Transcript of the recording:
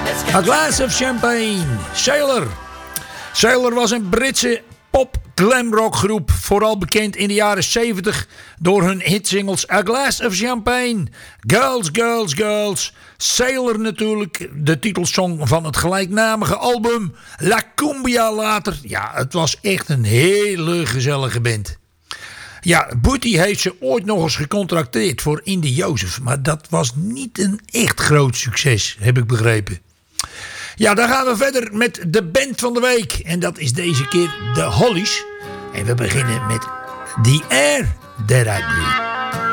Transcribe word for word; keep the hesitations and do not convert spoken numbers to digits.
A Glass of Champagne. Sailor. Sailor was een Britse pop-glamrock-groep. Vooral bekend in de jaren zeventig door hun hitsingles A Glass of Champagne, Girls, Girls, Girls, Sailor natuurlijk, de titelsong van het gelijknamige album, La Cumbia later. Ja, het was echt een hele gezellige band. Ja, Boetie heeft ze ooit nog eens gecontracteerd voor Indie Jozef, maar dat was niet een echt groot succes, heb ik begrepen. Ja, dan gaan we verder met de band van de week. En dat is deze keer de Hollies. En we beginnen met The Air That I Breathe.